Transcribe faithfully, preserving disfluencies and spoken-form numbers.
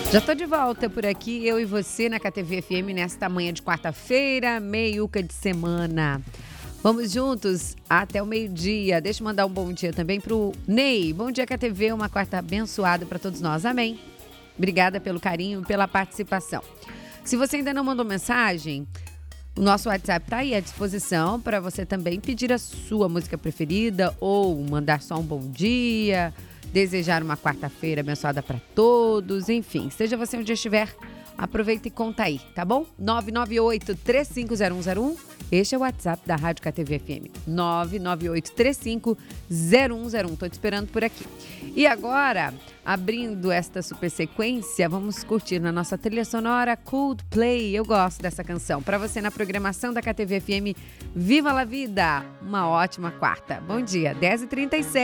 Já tô de volta por aqui, eu e você na K T V F M nesta manhã de quarta-feira, meiuca de semana. Vamos juntos até o meio-dia. Deixa eu mandar um bom dia também pro Ney. Bom dia, K T V, uma quarta abençoada para todos nós. Amém. Obrigada pelo carinho e pela participação. Se você ainda não mandou mensagem, o nosso WhatsApp está aí à disposição para você também pedir a sua música preferida ou mandar só um bom dia, desejar uma quarta-feira abençoada para todos, enfim, seja você onde estiver, aproveita e conta aí, tá bom? nove nove oito, três cinco zero um zero um, este é o WhatsApp da Rádio K T V F M, nove nove oito, três cinco zero um zero um, tô te esperando por aqui. E agora, abrindo esta super sequência, vamos curtir na nossa trilha sonora Coldplay, eu gosto dessa canção, para você na programação da K T V F M, Viva la Vida, uma ótima quarta, bom dia, dez e trinta e sete.